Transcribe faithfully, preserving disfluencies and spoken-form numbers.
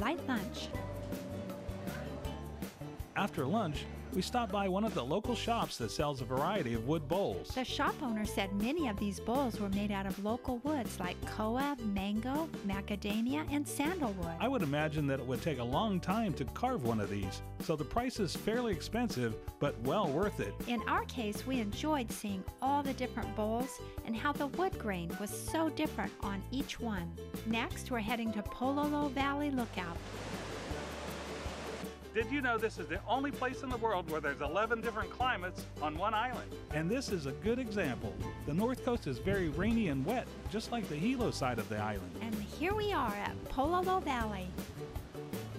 light lunch. After lunch, we stopped by one of the local shops that sells a variety of wood bowls. The shop owner said many of these bowls were made out of local woods like koa, mango, macadamia, and sandalwood. I would imagine that it would take a long time to carve one of these, so the price is fairly expensive, but well worth it. In our case, we enjoyed seeing all the different bowls and how the wood grain was so different on each one. Next, we're heading to Pololo Valley Lookout. Did you know this is the only place in the world where there's eleven different climates on one island? And this is a good example. The North Coast is very rainy and wet, just like the Hilo side of the island. And here we are at Pololo Valley.